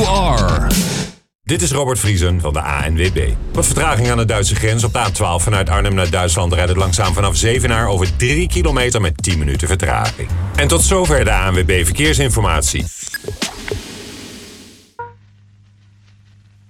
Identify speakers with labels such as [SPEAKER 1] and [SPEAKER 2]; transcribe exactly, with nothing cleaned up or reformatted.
[SPEAKER 1] you are.
[SPEAKER 2] Dit is Robert Vriesen van de A N W B. Wat vertraging aan de Duitse grens. Op de A twaalf vanuit Arnhem naar Duitsland rijdt het langzaam vanaf Zevenaar over drie kilometer met tien minuten vertraging. En tot zover de A N W B Verkeersinformatie.